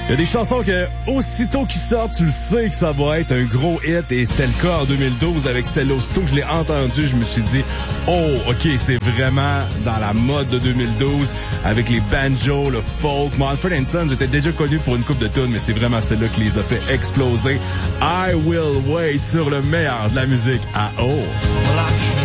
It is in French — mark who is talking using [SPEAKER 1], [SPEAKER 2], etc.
[SPEAKER 1] Il y a des chansons que, aussitôt qu'ils sortent, tu le sais que ça va être un gros hit, et c'était le cas en 2012 avec celle-là. Aussitôt que je l'ai entendu, je me suis dit, oh, ok, c'est vraiment dans la mode de 2012, avec les banjos, le folk. Mumford & Sons était déjà connu pour une coupe de tunes, mais c'est vraiment celle-là qui les a fait exploser. I Will Wait sur le meilleur de la musique à O.